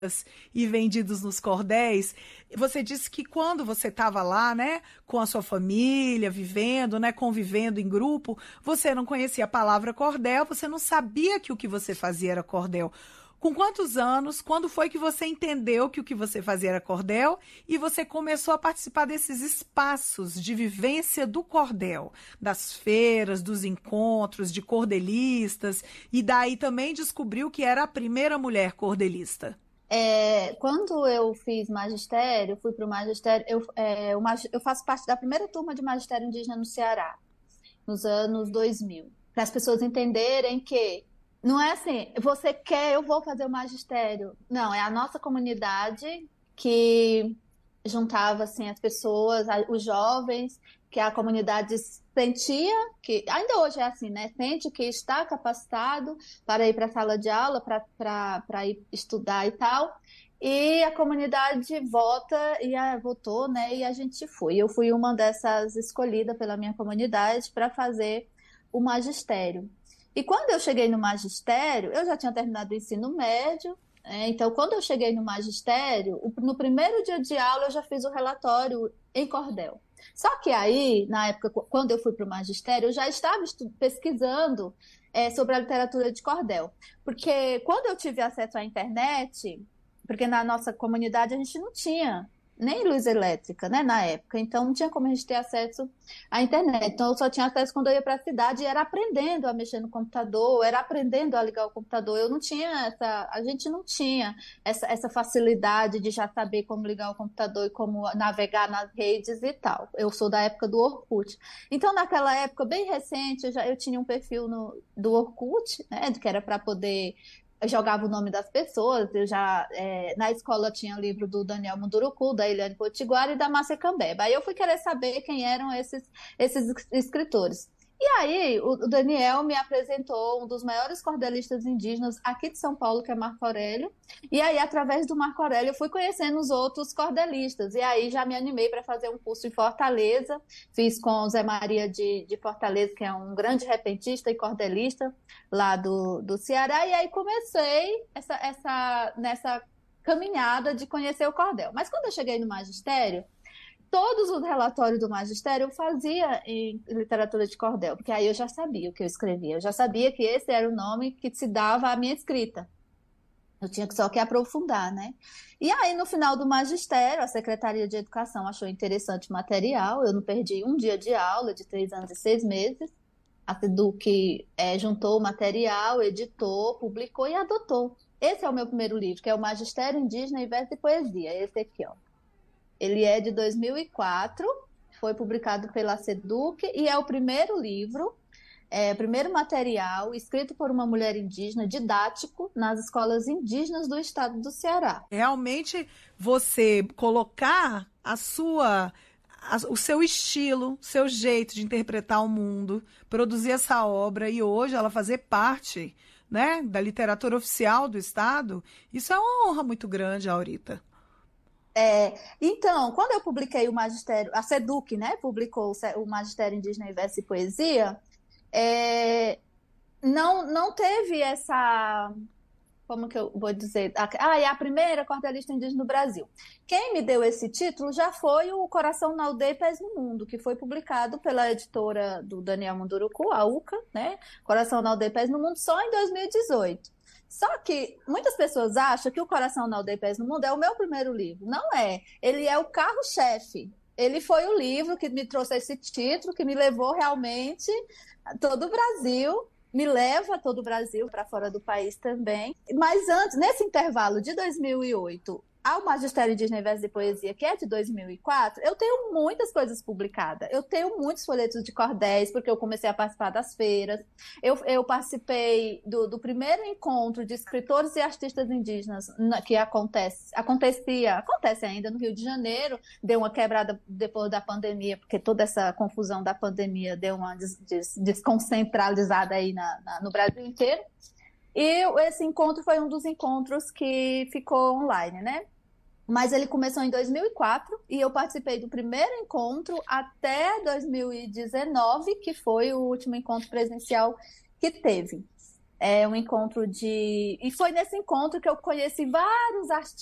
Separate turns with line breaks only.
e vendidos nos cordéis. Você disse que quando você estava lá, né, com a sua família, vivendo, né, convivendo em grupo, você não conhecia a palavra cordel, você não sabia que o que você fazia era cordel. Com quantos anos, quando foi que você entendeu que o que você fazia era cordel e você começou a participar desses espaços de vivência do cordel, das feiras, dos encontros de cordelistas, e daí também descobriu que era a primeira mulher cordelista?
Quando eu fiz magistério, fui para o magistério, eu faço parte da primeira turma de magistério indígena no Ceará, nos anos 2000, para as pessoas entenderem que não é assim, você quer, eu vou fazer o magistério. Não, é a nossa comunidade que juntava assim as pessoas, os jovens, que a comunidade sentia que ainda hoje é assim, né? Sente que está capacitado para ir para a sala de aula, para ir estudar e tal. E a comunidade vota votou, né? E a gente foi. Eu fui uma dessas escolhida pela minha comunidade para fazer o magistério. E quando eu cheguei no magistério, eu já tinha terminado o ensino médio, então quando eu cheguei no magistério, no primeiro dia de aula eu já fiz o relatório em cordel. Só que aí, na época, quando eu fui para o magistério, eu já estava pesquisando sobre a literatura de cordel. Porque quando eu tive acesso à internet, porque na nossa comunidade a gente não tinha nem luz elétrica, né, na época, então não tinha como a gente ter acesso à internet. Então eu só tinha acesso quando eu ia para a cidade e era aprendendo a mexer no computador, era aprendendo a ligar o computador. Eu não tinha a gente não tinha essa facilidade de já saber como ligar o computador e como navegar nas redes e tal. Eu sou da época do Orkut. Então naquela época bem recente, eu tinha um perfil do Orkut, né, que era para poder eu jogava o nome das pessoas, na escola tinha livro do Daniel Munduruku, da Eliane Potiguara e da Márcia Cambeba. Aí eu fui querer saber quem eram esses escritores. E aí o Daniel me apresentou um dos maiores cordelistas indígenas aqui de São Paulo, que é Marco Aurélio. E aí, através do Marco Aurélio, eu fui conhecendo os outros cordelistas. E aí já me animei para fazer um curso em Fortaleza. Fiz com o Zé Maria de Fortaleza, que é um grande repentista e cordelista lá do Ceará, e aí comecei nessa caminhada de conhecer o cordel. Mas quando eu cheguei no magistério, todos os relatórios do magistério eu fazia em literatura de cordel, porque aí eu já sabia o que eu escrevia, eu já sabia que esse era o nome que se dava à minha escrita. Eu tinha só que aprofundar, né? E aí, no final do magistério, a Secretaria de Educação achou interessante o material, eu não perdi um dia de aula de 3 anos e 6 meses, a SEDUC juntou o material, editou, publicou e adotou. Esse é o meu primeiro livro, que é o Magistério Indígena em Verso e Poesia, esse aqui, ó. Ele é de 2004, foi publicado pela SEDUC e é o primeiro livro, primeiro material escrito por uma mulher indígena, didático, nas escolas indígenas do estado do Ceará.
Realmente você colocar o seu estilo, seu jeito de interpretar o mundo, produzir essa obra e hoje ela fazer parte, né, da literatura oficial do Estado, isso é uma honra muito grande, Aurita.
Então, quando eu publiquei o Magistério, a SEDUC, né, publicou o Magistério Indígena em Verso e Poesia, é, não teve essa, como que eu vou dizer? É a primeira cordelista indígena no Brasil. Quem me deu esse título já foi o Coração na Aldeia e Pés no Mundo, que foi publicado pela editora do Daniel Munduruku, a UCA, né? Coração na Aldeia e Pés no Mundo, só em 2018. Só que muitas pessoas acham que o Coração na Aldeia e Pés no Mundo é o meu primeiro livro. Não é. Ele é o carro-chefe. Ele foi o livro que me trouxe esse título, que me levou realmente a todo o Brasil, me leva a todo o Brasil, para fora do país também. Mas antes, nesse intervalo de 2008 ao Magistério Indígena em Verso e Poesia, que é de 2004, eu tenho muitas coisas publicadas. Eu tenho muitos folhetos de cordéis, porque eu comecei a participar das feiras. Eu participei do primeiro encontro de escritores e artistas indígenas que acontece ainda no Rio de Janeiro. Deu uma quebrada depois da pandemia, porque toda essa confusão da pandemia deu uma desconcentralizada aí no Brasil inteiro. E esse encontro foi um dos encontros que ficou online, né? Mas ele começou em 2004 e eu participei do primeiro encontro até 2019, que foi o último encontro presencial que teve. um encontro de... E foi nesse encontro que eu conheci vários artistas